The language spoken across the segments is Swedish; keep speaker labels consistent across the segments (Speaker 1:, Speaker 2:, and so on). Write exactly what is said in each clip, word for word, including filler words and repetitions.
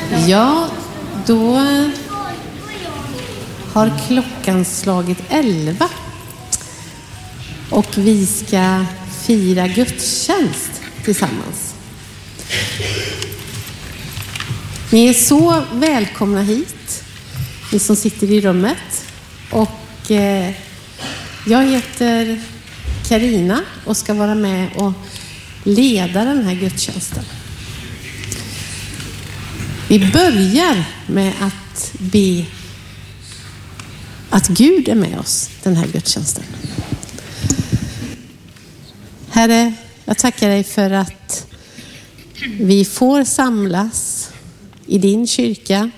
Speaker 1: Ja, då har klockan slagit elva och vi ska fira gudstjänst tillsammans. Ni är så välkomna hit, ni som sitter i rummet. Och eh, jag heter Karina och ska vara med och leda den här gudstjänsten. Vi börjar med att be att Gud är med oss den här gudstjänsten. Herre, jag tackar dig för att vi får samlas i din kyrka.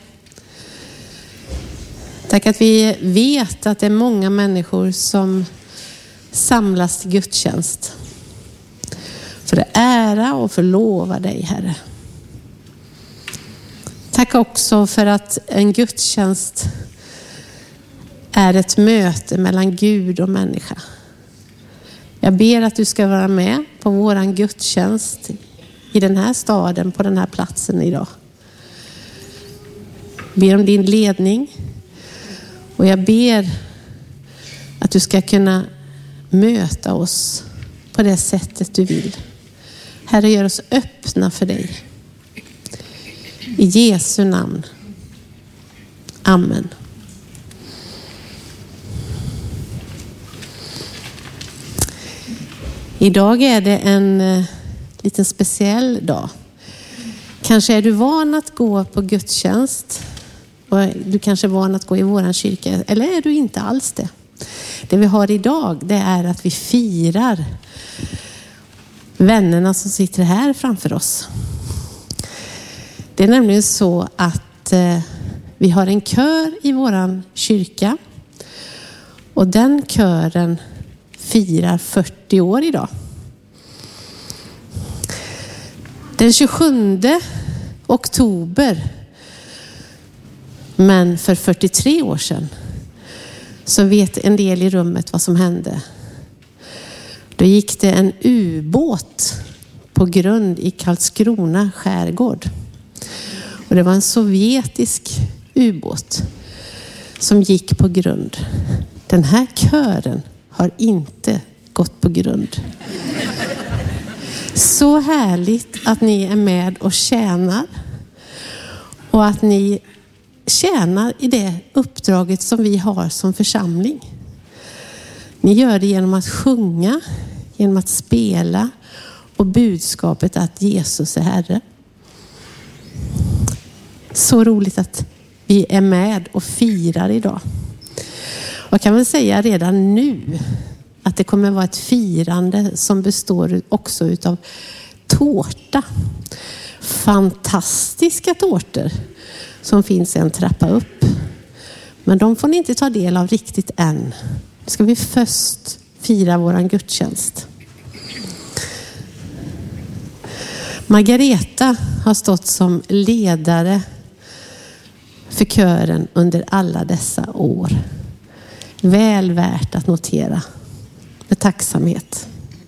Speaker 1: Tack att vi vet att det är många människor som samlas till gudstjänst. För att ära och förlova dig, Herre. Tack också för att en gudstjänst är ett möte mellan Gud och människa. Jag ber att du ska vara med på våran gudstjänst i den här staden, på den här platsen idag. Jag ber om din ledning och jag ber att du ska kunna möta oss på det sättet du vill. Herre, gör oss öppna för dig. I Jesu namn. Amen. Idag är det en eh, liten speciell dag. Kanske är du van att gå på gudstjänst. Och du kanske är van att gå i våran kyrka. Eller är du inte alls det? Det vi har idag, det är att vi firar vännerna som sitter här framför oss. Det är nämligen så att eh, vi har en kör i våran kyrka. Och den kören firar fyrtio år idag. Den tjugosjunde oktober, men för fyrtiotre år sedan, så vet en del i rummet vad som hände. Då gick det en ubåt på grund i Karlskrona skärgård. Och det var en sovjetisk ubåt som gick på grund. Den här kören har inte gått på grund. Så härligt att ni är med och tjänar. Och att ni tjänar i det uppdraget som vi har som församling. Ni gör det genom att sjunga, genom att spela och budskapet att Jesus är Herre. Så roligt att vi är med och firar idag. Och jag kan väl säga redan nu att det kommer vara ett firande som består också utav tårta. Fantastiska tårtor som finns en trappa upp. Men de får ni inte ta del av riktigt än. Nu ska vi först fira våran gudstjänst. Margareta har stått som ledare för kören under alla dessa år. Väl värt att notera med tacksamhet.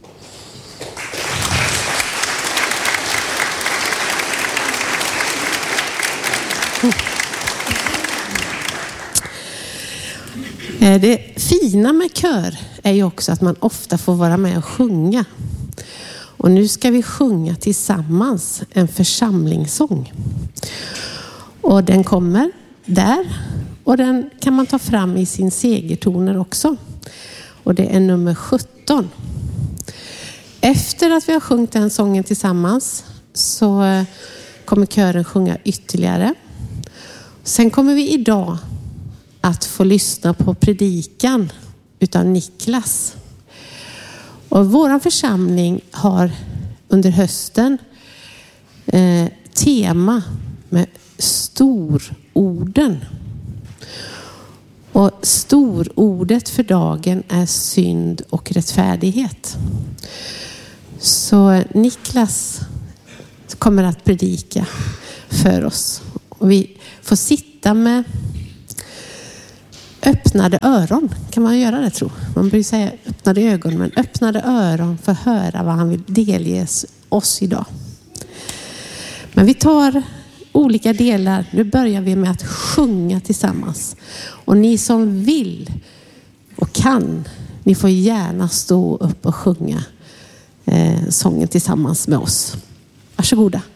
Speaker 1: Det fina med kör är ju också att man ofta får vara med och sjunga. Och nu ska vi sjunga tillsammans en församlingssång. Och den kommer där. Och den kan man ta fram i sin segertoner också. Och det är nummer sjutton. Efter att vi har sjungit den sången tillsammans så kommer kören sjunga ytterligare. Sen kommer vi idag att få lyssna på predikan utav Niklas. Och vår församling har under hösten eh, tema med stororden. Och storordet för dagen är synd och rättfärdighet. Så Niklas kommer att predika för oss. Och vi får sitta med öppnade öron. Kan man göra det, tror jag? Man brukar säga öppnade ögon, men öppnade öron för att höra vad han vill delge oss idag. Men vi tar olika delar. Nu börjar vi med att sjunga tillsammans. Och ni som vill och kan, ni får gärna stå upp och sjunga eh, sången tillsammans med oss. Varsågoda.